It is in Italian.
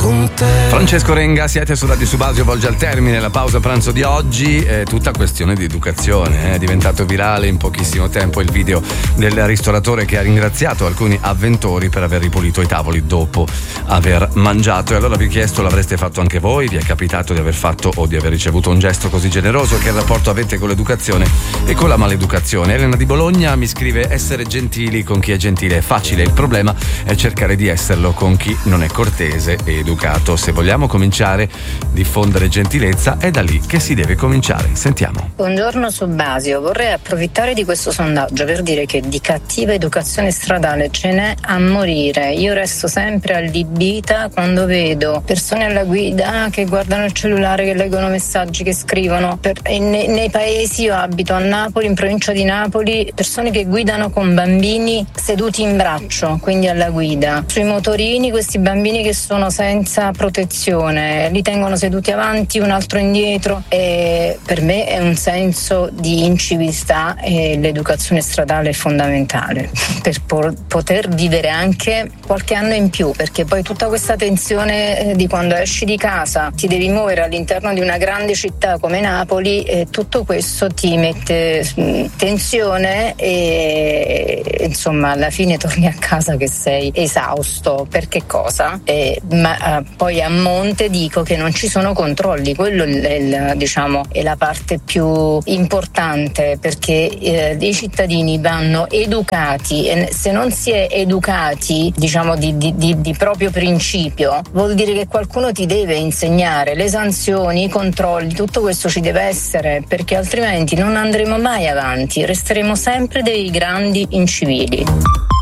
con te. Francesco Renga, siete su Radio Subasio, volge al termine la pausa pranzo di oggi. È tutta questione di educazione. È diventato virale in pochissimo tempo il video del ristoratore che ha ringraziato alcuni avventori per aver ripulito i tavoli dopo aver mangiato. E allora vi ho chiesto, l'avreste fatto anche voi? Vi è capitato di aver fatto o di aver ricevuto un gesto così generoso? Che rapporto avete con l'educazione e con la maleducazione? Elena di Bologna mi scrive: essere gentili con chi è gentile è facile, il problema è cercare di esserlo con chi non è cortese e educato. Se vogliamo cominciare a diffondere gentilezza è da lì che si deve cominciare. Sentiamo. Buongiorno Subasio, vorrei approfittare di questo sondaggio per dire che di cattiva educazione stradale ce n'è a morire. Io resto sempre allibita quando vedo persone alla guida che guardano il cellulare, che leggono messaggi, che scrivono. Nei paesi, io abito a Napoli, in provincia di Napoli, persone che guidano con bambini seduti in braccio, quindi alla guida. Sui motorini, questi bambini che sono senza protezione, li tengono seduti avanti, un altro indietro. E per me è un senso di inciviltà e l'educazione stradale è fondamentale per poter vivere anche qualche anno in più, perché poi tutta questa tensione di quando esci di casa ti devi muovere all'interno di una grande città come Napoli, e tutto questo ti mette tensione e insomma alla fine torni a casa che sei esausto. Per che cosa? Ma poi a monte dico che non ci sono controlli, quello è la parte più importante, perché i cittadini vanno educati, e se non si è educati di proprio principio, vuol dire che qualcuno ti deve insegnare le sanzioni, i controlli, tutto questo ci deve essere, perché altrimenti non andremo mai avanti, resteremo sempre dei grandi incivili.